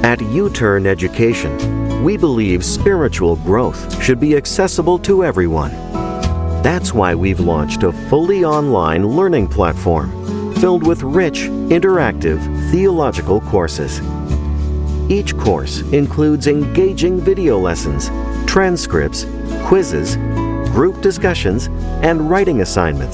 At U-Turn Education, we believe spiritual growth should be accessible to everyone. That's why we've launched a fully online learning platform filled with rich, interactive theological courses. Each course includes engaging video lessons, transcripts, quizzes, group discussions, and writing assignments.